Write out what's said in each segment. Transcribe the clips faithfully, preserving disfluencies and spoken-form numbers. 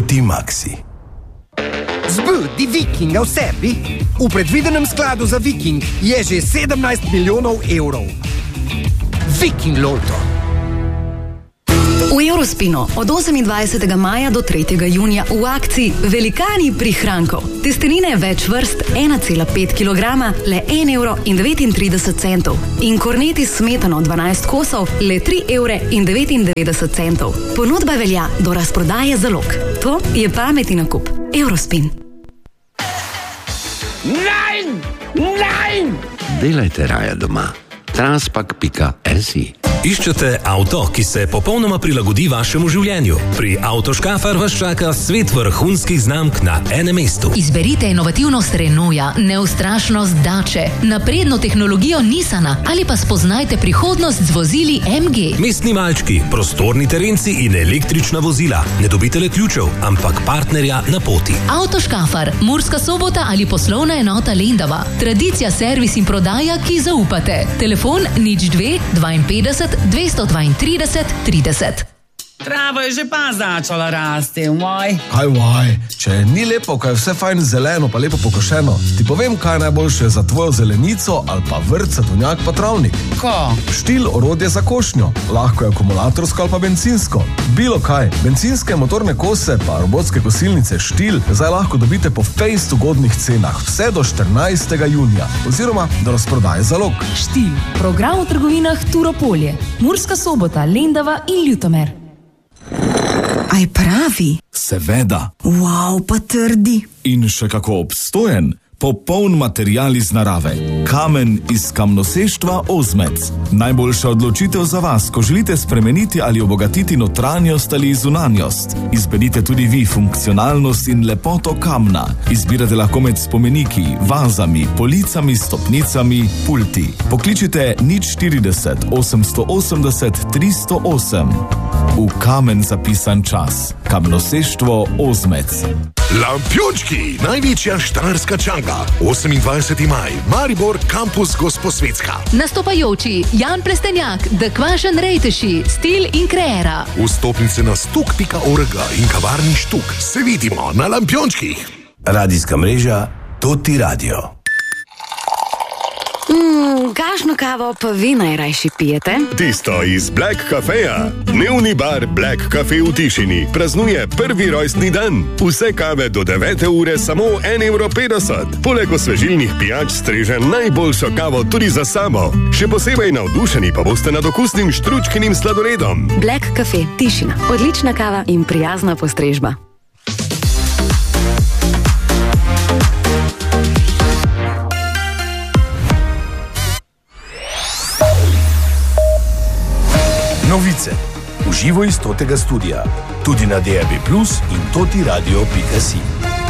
Toti Maxi. Zb, di Vikinga v sebi? V predvidenem skladu za Viking je že sedemnajst milijonov evrov. Viking Lotto. V Eurospinu od osemindvajsetega maja do tretjega junija v akciji Velikani prihrankov. Testenine več vrst ena cela pet kilograma, le en evro in devetintrideset centov. In korneti s smetano dvanajst kosov, le tri evre in devetindevetdeset centov. Ponudba velja do razprodaje zalog. To je pametni nakup. Eurospin. Nein! Nein! Delajte raje doma. Transpak pika si. Iščete avto, ki se popolnoma prilagodi vašemu življenju? Pri Avtoškafar vas čaka svet vrhunskih znamk na enem mestu. Izberite inovativnost Renaulta, neustrašnost Dače, napredno tehnologijo Nissana ali pa spoznajte prihodnost z vozili em ge. Mestni malčki, prostorni terenci in električna vozila. Ne dobite le ključev, ampak partnerja na poti. Avtoškafar, Murska Sobota ali poslovna enota Lendava. Tradicija, servis in prodaja, ki zaupate. Telefon nič dve dvainpetdeset dvesto dvaintrideset trideset. Trava je že pa začala rasti, moj. Kaj vaj, če ni lepo, kaj je vse fajn zeleno pa lepo pokošeno, ti povem, kaj najboljše za tvojo zelenico ali pa vrt, sadovnjak pa travnik. Ko? Štil orodje za košnjo, lahko je akumulatorsko ali pa bencinsko. Bilo kaj, bencinske motorne kose pa robotske kosilnice Štil zdaj lahko dobite po fejst ugodnih cenah vse do štirinajstega junija oziroma do razprodaje zalog. Štil, program v trgovinah Turopolje, Murska Sobota, Lendava in Ljutomer. Aj pravi? Seveda. Wow, pa trdi. In še kako obstojen. Popoln material iz narave. Kamen iz kamnoseštva Ozmec. Najboljša odločitev za vas, ko želite spremeniti ali obogatiti notranjost ali zunanjost. Izberite tudi vi funkcionalnost in lepoto kamna. Izbirate lahko med spomeniki, vazami, policami, stopnicami, pulti. Pokličite nič štirideset osemsto osemdeset tristo osem. V kamen zapisan čas. Kamnoseštvo Ozmec. Lampiončki, največja štajerska čanga. osemindvajseti maj, Maribor, kampus Gosposvetska. Nastopajoči Jan Prestenjak, The Kvašen Rejteši, Stil in Kreera. Vstopnice na stuk pika org in kavarni Štuk. Se vidimo na Lampiončkih. Radijska mreža Toti Radio. Mm, kakšno kavo pa vi najrajši pijete? Tisto iz Black Cafeja. Dnevni bar Black Cafe v Tišini praznuje prvi rojstni dan. Vse kave do devete ure samo en evro petdeset. Poleg osvežilnih pijač streže najboljšo kavo tudi za sabo. Še posebej navdušeni pa boste nad okusnim štručkinim sladoledom. Black Cafe Tišina. Odlična kava in prijazna postrežba. Novice. Uživo iz Totega studia. Tudi na D A B plus in totiradio pika si.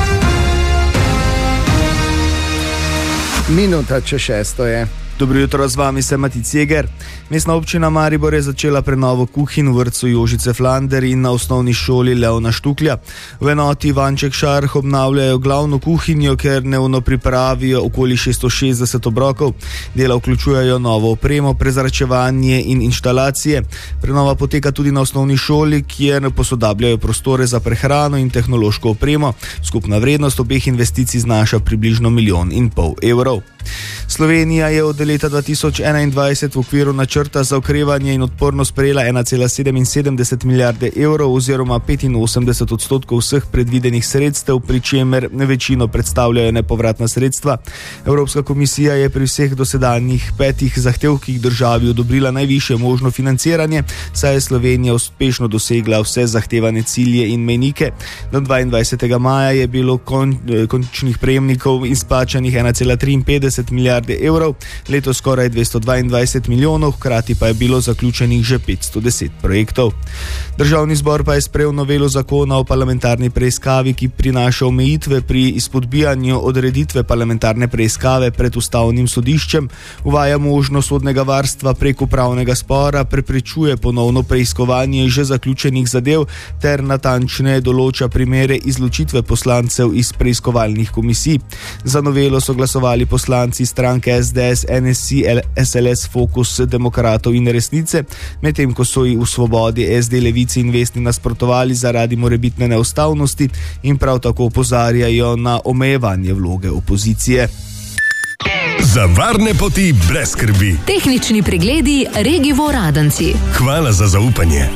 Minuta če šesto je. Dobro jutro, z vami sem Matic Jeger. Mestna občina Maribor je začela prenovo kuhinj v vrtcu Jožice Flander in na osnovni šoli Leona Štuklja. V enoti Ivanček Šarh obnavljajo glavno kuhinjo, ker dnevno pripravijo okoli šeststo šestdeset obrokov. Dela vključujejo novo opremo, prezračevanje in inštalacije. Prenova poteka tudi na osnovni šoli, kjer posodabljajo prostore za prehrano in tehnološko opremo. Skupna vrednost obeh investicij znaša približno milijon in pol evrov. Slovenija je od leta dva tisoč enaindvajset v okviru načrta za okrevanje in odpornost prejela ena cela sedeminsedemdeset milijarde evrov oziroma petinosemdeset odstotkov vseh predvidenih sredstev, pri čemer večino predstavljajo nepovratna sredstva. Evropska komisija je pri vseh dosedanjih petih zahtevkih državi odobrila najvišje možno financiranje, saj je Slovenija uspešno dosegla vse zahtevane cilje in mejnike. Do dvaindvajsetega maja je bilo kon, končnih prejemnikov izplačanih ena cela triinpetdeset milijarde evrov, letos skoraj dvesto dvaindvajset milijonov, hkrati pa je bilo zaključenih že petsto deset projektov. Državni zbor pa je sprejel novelo zakona o parlamentarni preiskavi, ki prinaša omejitve pri izpodbijanju odreditve parlamentarne preiskave pred ustavnim sodiščem, uvaja možnost sodnega varstva prek upravnega spora, preprečuje ponovno preiskovanje že zaključenih zadev ter natančneje določa primere izločitve poslancev iz preiskovalnih komisij. Za novelo so glasovali poslanci stranke S D S, N N S I, S L S, Fokus, Demokratov in Resnice, medtem ko so ji v Svobodi, S D, Levici in Vesni nasprotovali zaradi morebitne neustavnosti in prav tako opozarjajo na omejevanje vloge opozicije. Za varne poti brez skrbi. Tehnični pregledi Regivo Radenci. Hvala za zaupanje.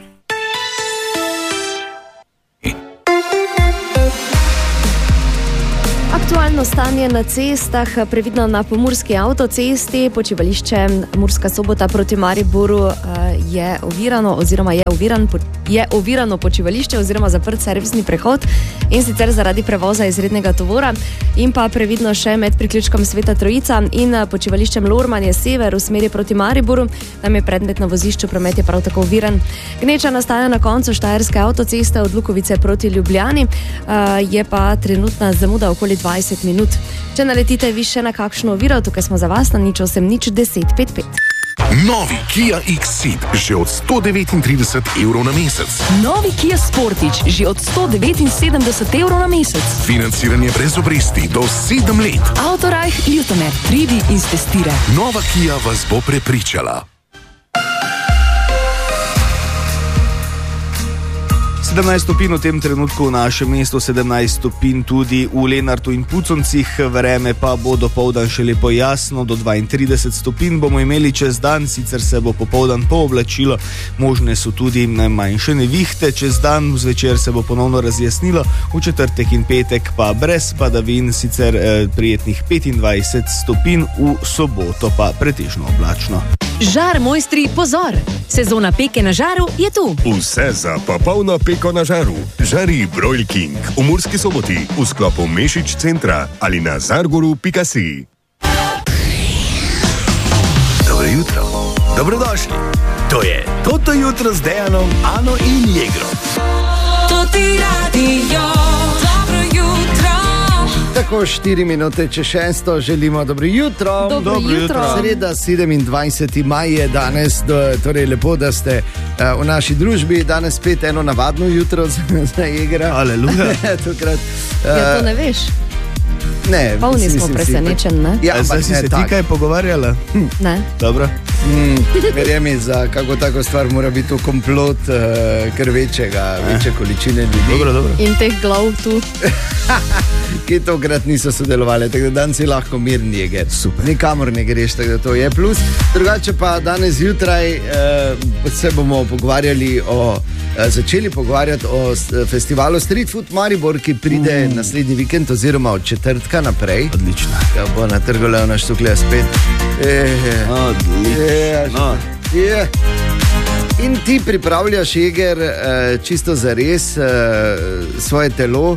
Aktualno stanje na cestah, previdno na pomurski avtocesti, počivališče Murska Sobota proti Mariboru je ovirano oziroma je, oviran, je ovirano počivališče oziroma zaprt servisni prehod in sicer zaradi prevoza izrednega tovora in pa previdno še med priključkom Sveta Trojica in počivališčem Lormanje sever v smeri proti Mariboru, tam je predmet na vozišču, promet je prav tako oviran. Gneča nastaja na koncu Štajerske avtoceste od Lukovice proti Ljubljani, je pa trenutna zamuda okoli dvajset minut. Če naletite vi še na kakšno oviro, tukaj smo za vas na nič osem nič deset pet pet. Novi Kia X-Ceed že od sto devetintrideset evrov na mesec. Novi Kia Sportage že od sto devetinsedemdeset evrov na mesec. Financiranje brez obresti do sedem let. Autorajh Ljutomer, pridi in stestire. Nova Kia vas bo prepričala. sedemnajst stopinj v tem trenutku v našem mestu, sedemnajst stopinj tudi v Lenartu in Puconcih, vreme pa bo dopoldan še lepo jasno, do dvaintrideset stopinj bomo imeli čez dan, sicer se bo popoldan pooblačilo, možne so tudi manjše nevihte, čez dan zvečer se bo ponovno razjasnilo, v četrtek in petek pa brez padavin, sicer eh, prijetnih petindvajset stopinj, v soboto pa pretežno oblačno. Žar mojstri, pozor! Sezona peke na žaru je tu. Vse za popolno peko na žaru. Žari Broil King v Murski Soboti v sklopu Mešič centra ali na zargoru pika si. Dobro jutro. Dobrodošli. To je Toto jutro z Dejanom, Ano in Jegrom. Toti radio. Dobro jutro. Tako štiri minute čez šesto želimo dobro jutro. Dobro Dobro jutro. jutro. Sreda sedemindvajseti maj je danes, do, torej lepo, da ste uh, v naši družbi. Danes spet eno navadno jutro za, za Jegra. Aleluja. Tokrat, uh, ja, to ne veš. Ne, polni smo presenečen, ne? Ja, zdaj si se ti kaj pogovarjala? Hm. Ne. Dobro. Mm, verjemi, za kako tako stvar mora biti to komplot uh, kar večjega, večje količine ljudi. Dobro, dobro. In teh glav tu. Ki tokrat niso sodelovali, tako da dan si lahko mirni Jeger. Super. Nikamor ne greš, tako da to je plus. Drugače pa danes zjutraj uh, se bomo pogovarjali o, uh, začeli pogovarjati o festivalu Street Food Maribor, ki pride mm. naslednji vikend oziroma od četrtka naprej. Odlično. Ja, bo na trgu Leona Štuklja spet. E, Odlično. Je, no. je. In ti pripravljaš, Jeger, uh, čisto zares uh, svoje telo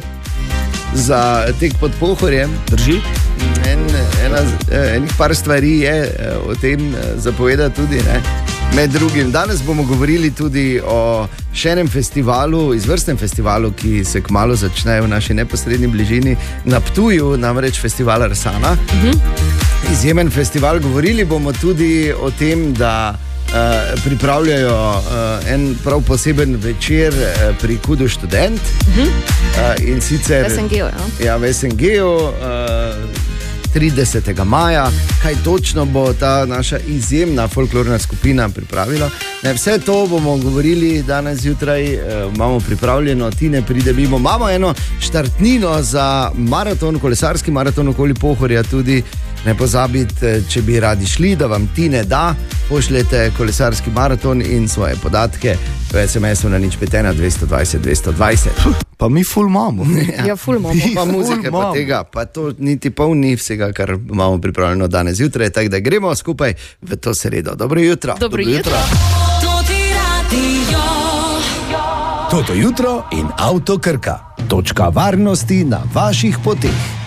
za tek pod Pohorjem. Drži? En, ena, enih par stvari je o tem zapovedati tudi, ne? Med drugim. Danes bomo govorili tudi o še enem festivalu, izvrstnem festivalu, ki se kmalu začne v naši neposredni bližini na Ptuju, namreč festival Arsana. Uh-huh. Izjemen festival. Govorili bomo tudi o tem, da Uh, pripravljajo uh, en prav poseben večer uh, pri Kudu študent. Uh-huh. uh, in sicer V S N G-u, ja. Ja, v S N G-u uh, tridesetega maja. Kaj točno bo ta naša izjemna folklorna skupina pripravila? Ne, vse to bomo govorili danes zjutraj, uh, imamo pripravljeno, ti ne pride mimo. Imamo eno štartnino za maraton, kolesarski maraton okoli Pohorja tudi. Ne pozabite, če bi radi šli, da vam ti ne da, pošljete kolesarski maraton in svoje podatke v es em esu na nič pet ena dvesto dvajset dvesto dvajset. Pa mi ful imamo. Ja, ful imamo. Pa muzike, pa tega, pa to niti pol ni vsega, kar imamo pripravljeno danes zjutraj, tako da gremo skupaj v to sredo. Dobro jutro. Dobro jutro. Toto jutro in Avto Krka. Točka varnosti na vaših poteh.